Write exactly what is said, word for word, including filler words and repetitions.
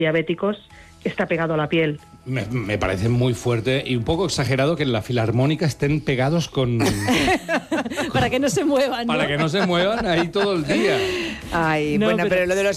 diabéticos está pegado a la piel. Me, me parece muy fuerte y un poco exagerado que en la Filarmónica estén pegados con... Para que no se muevan, ¿no? Para que no se muevan ahí todo el día. Ay, No, bueno, pero- pero lo de los